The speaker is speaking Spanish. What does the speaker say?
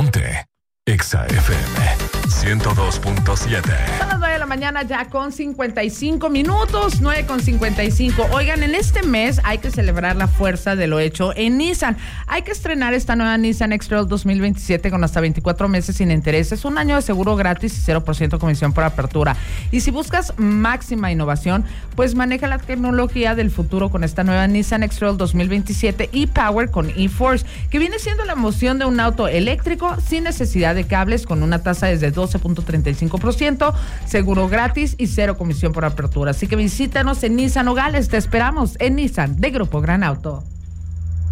Ponte Exa FM 102.7. Son las 9 de la mañana ya con 55 minutos, 9:55. Oigan, en este mes hay que celebrar la fuerza de lo hecho en Nissan. Hay que estrenar esta nueva Nissan X-Trail 2027 con hasta 24 meses sin intereses, un año de seguro gratis y 0% comisión por apertura. Y si buscas máxima innovación, pues maneja la tecnología del futuro con esta nueva Nissan X-Trail 2027 e-Power con e-Force, que viene siendo la emoción de un auto eléctrico sin necesidad de cables, con una tasa desde 12.35%, seguro gratis y 0 comisión por apertura. Así que visítanos en Nissan Nogales. Te esperamos en Nissan de Grupo Gran Auto.